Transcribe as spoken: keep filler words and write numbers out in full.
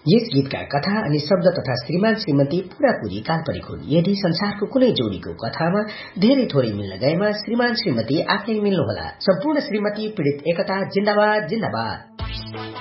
यस गीतका कथा अनि शब्द तथा श्रीमान श्रीमती पूरापूरी काल्पनिक हुन्। यदि संसारको कुनै जोडीको कथामा धेरै थोरै मिल्न गएमा श्रीमान श्रीमती आफै मिल्नुहोला। सम्पूर्ण श्रीमती पीडित एकता जिन्दाबाद जिन्दाबाद।